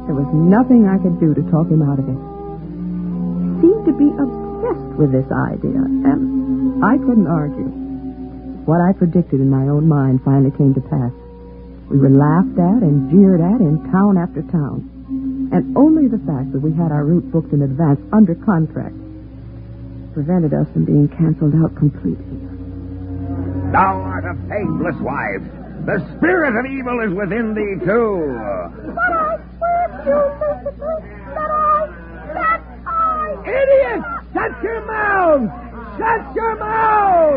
There was nothing I could do to talk him out of it. He seemed to be obsessed with this idea, and I couldn't argue. What I predicted in my own mind finally came to pass. We were laughed at and jeered at in town after town. And only the fact that we had our route booked in advance under contract prevented us from being canceled out completely. Thou art a faithless wife. The spirit of evil is within thee, too. But I swear to you, Mr. Smith, that I... Idiot! Shut your mouth! Shut your mouth!